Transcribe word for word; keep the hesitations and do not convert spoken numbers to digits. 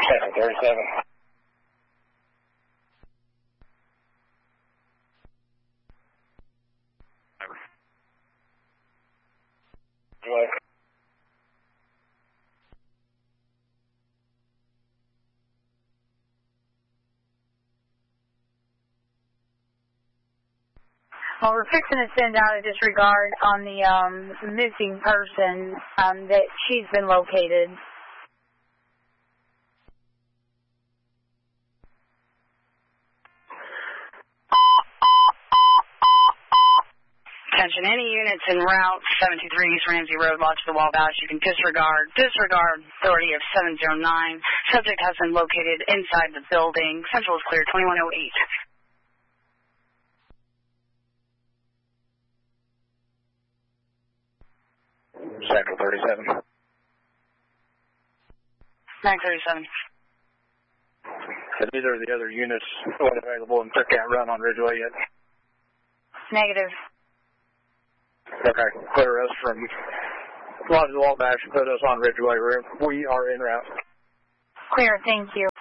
Central thirty-seven. Ridgeway. Well, we're fixing to send out a disregard on the um, missing person um, that she's been located. Attention, any units en route seven two three East Ramsey Road, Lodge to the Wabash, you can disregard, disregard authority of seven zero nine. Subject has been located inside the building. Central is clear, twenty-one oh eight. Central thirty-seven. nine thirty-seven. Is either of the other units available and took that run on Ridgeway yet? Negative. Okay, clear us from Lodge to the Wabash and put us on Ridgeway. We are en route. Clear, thank you.